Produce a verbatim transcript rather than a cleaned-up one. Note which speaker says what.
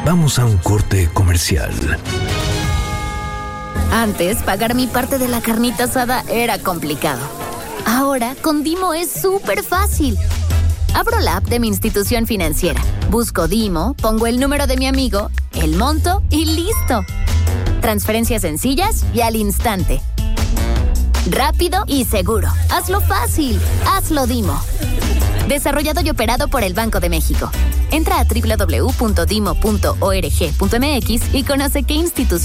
Speaker 1: Vamos a un corte comercial.
Speaker 2: Antes, pagar mi parte de la carnita asada era complicado. Ahora, con Dimo es súper fácil. Abro la app de mi institución financiera, busco Dimo, pongo el número de mi amigo, el monto y ¡listo! Transferencias sencillas y al instante. Rápido y seguro. Hazlo fácil. Hazlo Dimo. Desarrollado y operado por el Banco de México. Entra a doble u doble u doble u punto dimo punto org punto m x y conoce qué institución